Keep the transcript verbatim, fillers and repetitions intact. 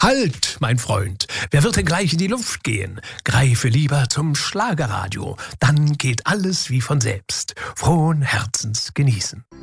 Halt, mein Freund, wer wird denn gleich in die Luft gehen? Greife lieber zum Schlagerradio, dann geht alles wie von selbst. Frohen Herzens genießen.